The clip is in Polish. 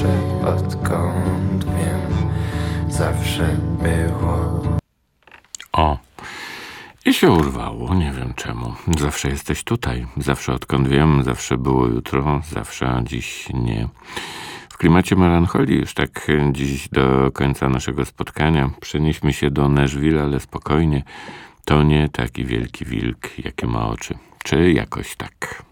zawsze odkąd wiem, zawsze było. O, i się urwało, nie wiem czemu. Zawsze jesteś tutaj, zawsze odkąd wiem, zawsze było jutro, zawsze, a dziś nie. W klimacie melancholii już tak dziś do końca naszego spotkania. Przenieśmy się do Nashville, ale spokojnie. To nie taki wielki wilk, jakie ma oczy. Czy jakoś tak.